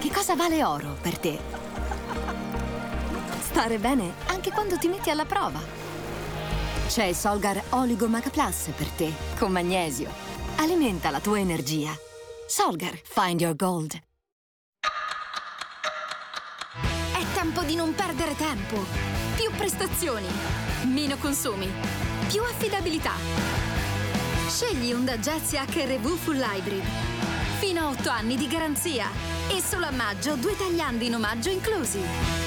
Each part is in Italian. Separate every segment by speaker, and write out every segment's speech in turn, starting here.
Speaker 1: che cosa vale oro per te? Stare bene anche quando ti metti alla prova. C'è il Solgar Oligo Maga Plus per te, con magnesio. Alimenta la tua energia. Solgar, find your gold. È tempo di non perdere tempo. Più prestazioni, meno consumi, più affidabilità. Scegli Honda Jazz HR-V Full Hybrid. Fino a 8 anni di garanzia. E solo a maggio 2 tagliandi in omaggio inclusi.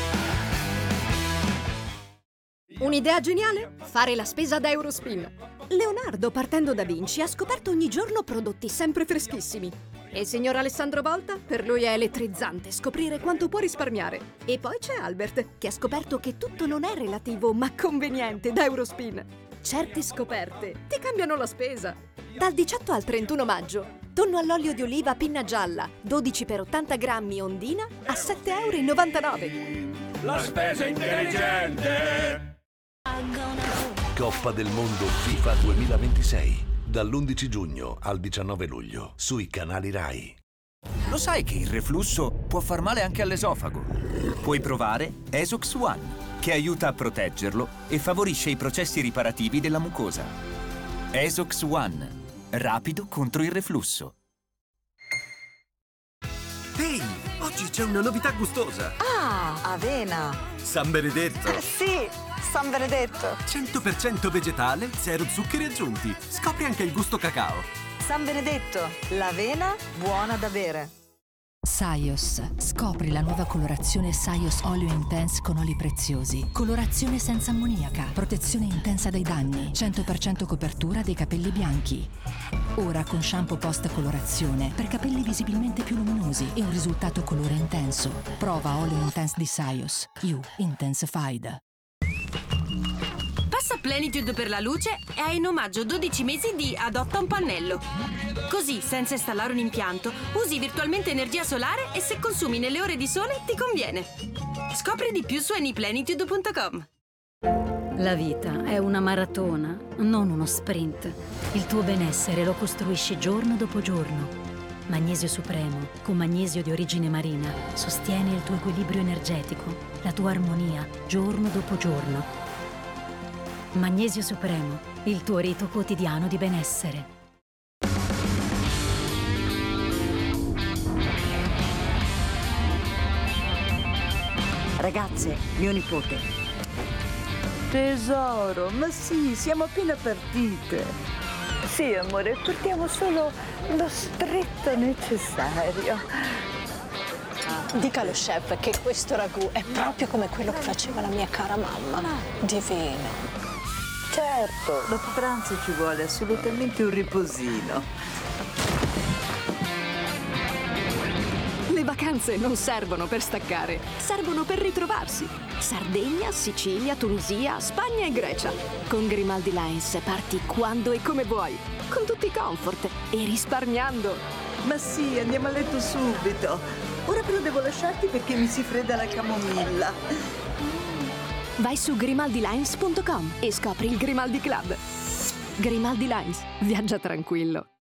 Speaker 2: Un'idea geniale? Fare la spesa da Eurospin. Leonardo, partendo da Vinci, ha scoperto ogni giorno prodotti sempre freschissimi. E il signor Alessandro Volta? Per lui è elettrizzante scoprire quanto può risparmiare. E poi c'è Albert, che ha scoperto che tutto non è relativo, ma conveniente da Eurospin. Certe scoperte ti cambiano la spesa. Dal 18 al 31 maggio, tonno all'olio di oliva pinna gialla, 12 per 80 grammi Ondina a 7,99 €.
Speaker 3: La spesa intelligente!
Speaker 4: Coppa del Mondo FIFA 2026, dall'11 giugno al 19 luglio, sui canali Rai.
Speaker 5: Lo sai che il reflusso può far male anche all'esofago? Puoi provare Esox One, che aiuta a proteggerlo e favorisce i processi riparativi della mucosa. Esox One, rapido contro il reflusso.
Speaker 6: Ehi, oggi c'è una novità gustosa.
Speaker 7: Ah, avena.
Speaker 6: San Benedetto.
Speaker 7: Sì, San Benedetto.
Speaker 6: 100% vegetale, zero zuccheri aggiunti. Scopri anche il gusto cacao.
Speaker 7: San Benedetto, l'avena buona da bere.
Speaker 8: Saios. Scopri la nuova colorazione Saios Oleo Intense con oli preziosi. Colorazione senza ammoniaca. Protezione intensa dai danni. 100% copertura dei capelli bianchi. Ora con shampoo post colorazione per capelli visibilmente più luminosi e un risultato colore intenso. Prova Oleo Intense di Saios. You Intensified.
Speaker 9: Passa Plenitude per la luce e hai in omaggio 12 mesi di Adotta un pannello. Così, senza installare un impianto, usi virtualmente energia solare e se consumi nelle ore di sole ti conviene. Scopri di più su anyplenitude.com.
Speaker 10: La vita è una maratona, non uno sprint. Il tuo benessere lo costruisci giorno dopo giorno. Magnesio Supremo, con magnesio di origine marina, sostiene il tuo equilibrio energetico, la tua armonia, giorno dopo giorno. Magnesio Supremo, il tuo rito quotidiano di benessere.
Speaker 11: Ragazze, mio nipote. Tesoro, ma sì, siamo appena partite. Sì, amore, portiamo solo lo stretto necessario.
Speaker 12: Dica allo chef che questo ragù è proprio come quello che faceva la mia cara mamma. Divino.
Speaker 11: Certo, dopo pranzo ci vuole assolutamente un riposino.
Speaker 2: Le vacanze non servono per staccare, servono per ritrovarsi. Sardegna, Sicilia, Tunisia, Spagna e Grecia. Con Grimaldi Lines parti quando e come vuoi, con tutti i comfort e risparmiando.
Speaker 11: Ma sì, andiamo a letto subito. Ora però devo lasciarti perché mi si fredda la camomilla.
Speaker 2: Vai su grimaldilines.com e scopri il Grimaldi Club. Grimaldi Lines, viaggia tranquillo.